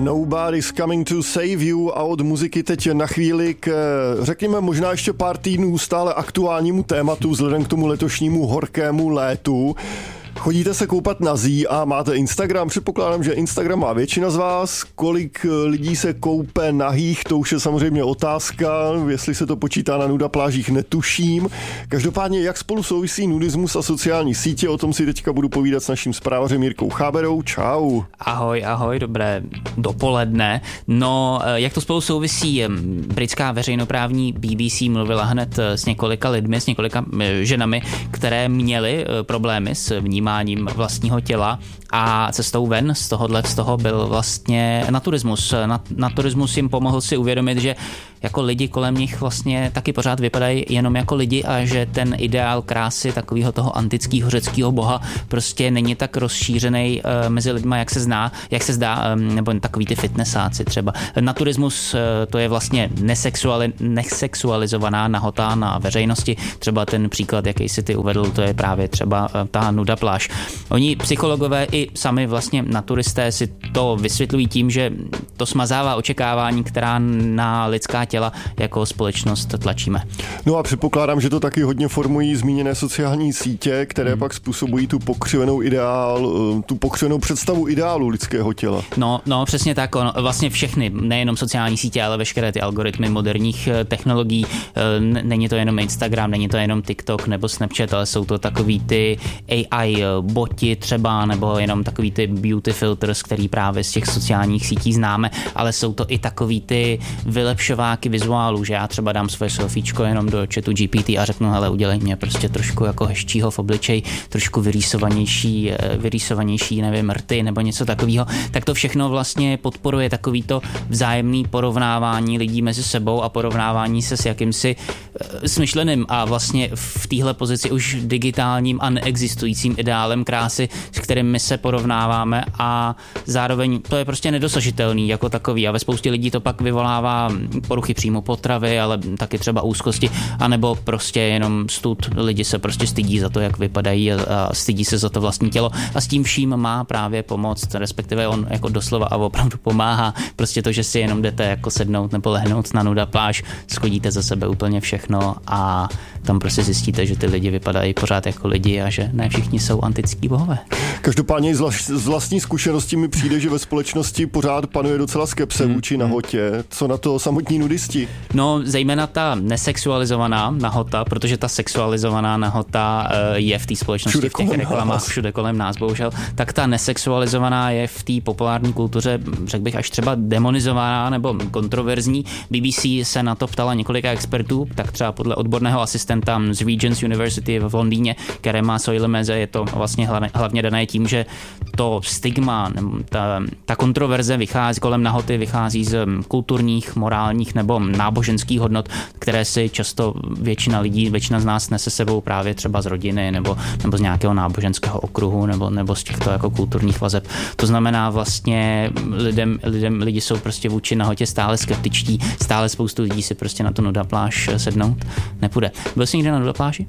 Nobody's Coming to Save You a od muziky teď na chvíli k, řekněme, možná ještě pár týdnů stále aktuálnímu tématu vzhledem k tomu letošnímu horkému létu. Chodíte se koupat nazí a máte Instagram. Předpokládám, že Instagram má většina z vás. Kolik lidí se koupe nahých, to už je samozřejmě otázka. Jestli se to počítá na nuda plážích, netuším. Každopádně, jak spolu souvisí nudismus a sociální sítě, o tom si teďka budu povídat s naším zprávařem Jirkou Cháberou. Čau. Ahoj, dobré dopoledne. No, jak to spolu souvisí? Britská veřejnoprávní BBC mluvila hned s několika lidmi, s několika ženami, které měly problémy s vnímáním vlastního těla a cestou ven z toho byl vlastně naturismus. Naturismus jim pomohl si uvědomit, že jako lidi kolem nich vlastně taky pořád vypadají jenom jako lidi a že ten ideál krásy takového toho antického řeckého boha prostě není tak rozšířený mezi lidma, jak se zdá, nebo takový ty fitnessáci třeba. Naturismus to je vlastně nesexualizovaná nahota na veřejnosti. Třeba ten příklad, jaký si ty uvedl, to je právě třeba ta nuda pláž. Oni psychologové i sami vlastně naturisté si to vysvětlují tím, že to smazává očekávání, která na lidská těla jako společnost tlačíme. No a předpokládám, že to taky hodně formují zmíněné sociální sítě, které pak způsobují tu pokřivenou představu ideálu lidského těla. No, přesně tak. Vlastně všechny, nejenom sociální sítě, ale veškeré ty algoritmy moderních technologií. Není to jenom Instagram, není to jenom TikTok nebo Snapchat, ale jsou to takový ty AI boti třeba, nebo jenom takový ty beauty filters, který právě z těch sociálních sítí známe, ale jsou to i takový ty vylepšováky vizuálů, že já třeba dám svoje selfiečko jenom do chatu GPT a řeknu, hele, udělej mě prostě trošku jako hezčího v obličeji, trošku vyrýsovanější, nevím, rty nebo něco takového, tak to všechno vlastně podporuje takovýto vzájemný porovnávání lidí mezi sebou a porovnávání se s jakýmsi smyšleným a vlastně v téhle pozici už digitálním a neexistujícím ideálem krásy, s kterým my se porovnáváme a zároveň to je prostě nedosažitelný jako takový a ve spoustě lidí to pak vyvolává poruchy příjmu potravy, ale taky třeba úzkosti, anebo prostě jenom stud. Lidi se prostě stydí za to, jak vypadají a stydí se za to vlastní tělo a s tím vším má právě pomoct, respektive on jako doslova a opravdu pomáhá. Prostě to, že si jenom jdete jako sednout nebo lehnout na nuda pláž, schodíte za sebe úplně všechno a tam prostě zjistíte, že ty lidi vypadají pořád jako lidi a že ne všichni jsou antický bohové. Každopádně z vlastní zkušenosti mi přijde, že ve společnosti pořád panuje docela skepse vůči nahotě. Co na to samotní nudisti? No, zejména ta nesexualizovaná nahota, protože ta sexualizovaná nahota je v té společnosti, v těch reklamách, všude kolem nás, bohužel, tak ta nesexualizovaná je v té populární kultuře, řekl bych, až třeba demonizovaná nebo kontroverzní. BBC se na to ptala několika expertů, tak třeba podle odborného asistenta z Regent's University v Londýně, Kerema Soilemeze, je to vlastně hlavně dané tím, že to stigma, ta kontroverze kolem nahoty vychází z kulturních, morálních nebo náboženských hodnot, které si často většina z nás nese sebou právě třeba z rodiny nebo z nějakého náboženského okruhu nebo z těchto jako kulturních vazeb. To znamená vlastně lidi jsou prostě vůči nahotě stále skeptičtí, stále spoustu lidí si prostě na tu nuda pláž sednout nepůjde. Byl jsi někde na nuda pláži?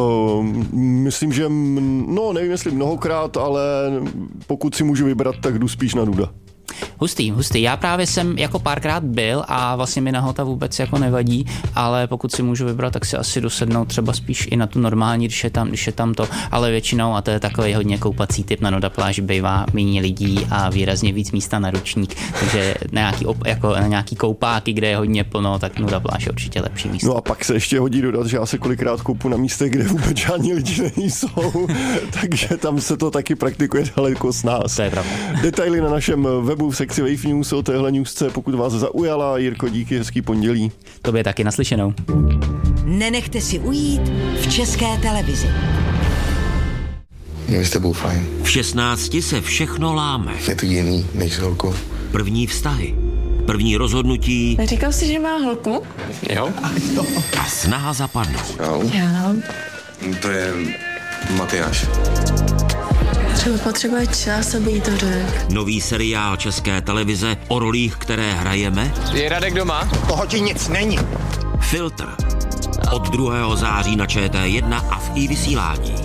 Myslím, že nevím, jestli mnohokrát, ale pokud si můžu vybrat, tak jdu spíš na nuda. Hustý. Já právě jsem jako párkrát byl a vlastně mi nahota vůbec jako nevadí, ale pokud si můžu vybrat, tak si asi dosednout třeba spíš i na tu normální, když je tam to, ale většinou, a to je takový hodně koupací typ, na nuda pláži bývá méně lidí a výrazně víc místa na ručník, takže nějaký koupáky, kde je hodně plno, tak nuda pláž je určitě lepší místo. No a pak se ještě hodí dodat, že já se kolikrát koupu na místech, kde vůbec žádní lidi nejsou, takže tam se to taky praktikuje daleko s nás. To je pravda. Detaily na našem webu v sekci Wave News o téhle newsce, pokud vás zaujala. Jirko, díky, hezký pondělí. Tobě taky, naslyšenou. Nenechte si ujít v České televizi. Je s tebou fajn. V 16 se všechno láme. Je to jiný než s holkou. První vztahy. První rozhodnutí. Neříkal jsi, že má holku? Jo. A snaha zapadnout. Jo. To je Matyáš. Třeba potřebuje čas, aby jí to řekl. Nový seriál České televize o rolích, které hrajeme. Je Radek doma? Toho ti nic není. Filtr. Od 2. září na ČT1 a v iVysílání.